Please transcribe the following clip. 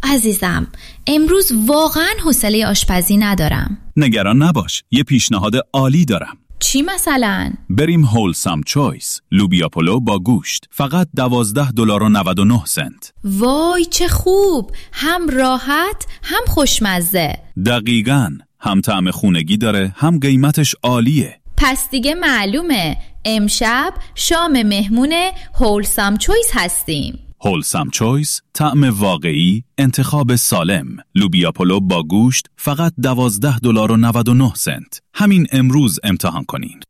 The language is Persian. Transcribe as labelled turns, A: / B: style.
A: عزیزم، امروز واقعاً حوصله آشپزی ندارم.
B: نگران نباش، یه پیشنهاد عالی دارم.
A: چی مثلا؟
B: بریم هولسام چویس، لوبیا پلو با گوشت، فقط $12.99.
A: وای چه خوب، هم راحت هم خوشمزه.
B: دقیقاً، هم طعم خونگی داره هم قیمتش عالیه.
A: پس دیگه معلومه امشب شام مهمون هولسام چویس هستیم.
B: هولسام چویس، طعم واقعی، انتخاب سالم. لوبیا پلو با گوشت فقط $12.99. همین امروز امتحان کنین.